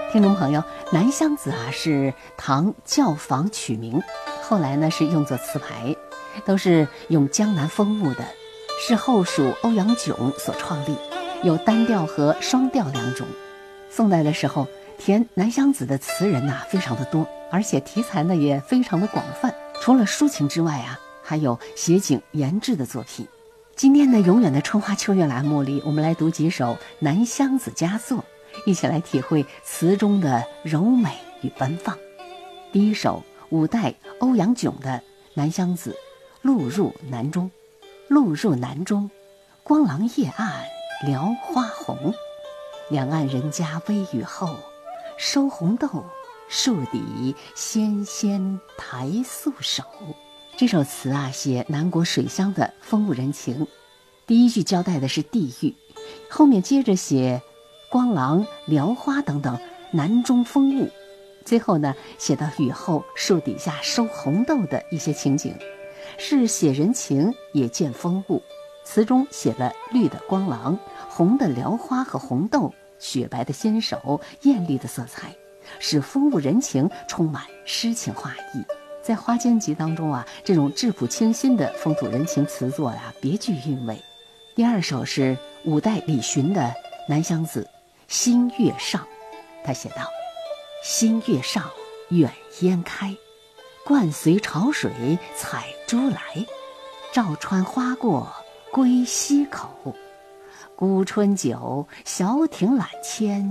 听众朋友，南乡子是唐教坊取名，后来呢是用作词牌，都是用江南风物的，是后蜀欧阳炯所创立，有单调和双调两种。宋代的时候，填南乡子的词人非常的多，而且题材呢也非常的广泛。除了抒情之外还有写景研制的作品。今天的永远的春花秋月栏目里，我们来读几首南乡子佳作，一起来体会词中的柔美与奔放。第一首，五代欧阳炯的《南乡子》，路入南中。路入南中，光廊夜暗聊花红。两岸人家微雨后，收红豆，树底纤纤抬素手。这首词写南国水乡的风物人情。第一句交代的是地域，后面接着写光廊、聊花等等南中风物，最后呢写到雨后树底下收红豆的一些情景，是写人情也见风物。词中写了绿的光廊、红的聊花和红豆，雪白的纤手，艳丽的色彩，使风物人情充满诗情画意。在花间集当中这种质朴清新的风土人情词作别具韵味。第二首是五代李寻的《南乡子》，新月上。他写道：新月上远烟开，惯随潮水采珠来，照穿花过归溪口，孤春酒，小艇揽牵